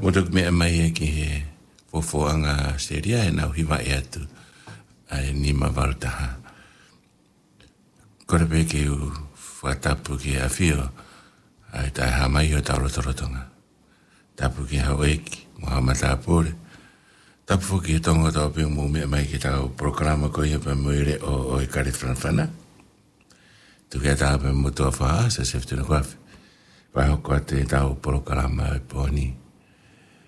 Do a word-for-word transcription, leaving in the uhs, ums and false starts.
Motok me mai e ki he fofoanga seria e nau hiwa e atu ai ni mavaltaha. Kore pe ke u whatapu ki a whio ai tai hamai o tau rotorotonga. Tapu ki hau eiki, Muhammad Apure. Tapu ki tongo tau ping mu me mai ki tau programa ko ia pa muire o o i kari whanawhana. Tu kia tau pa mutua whaa sa seftuna kwafi. Vai hoko ate tau programa e poni.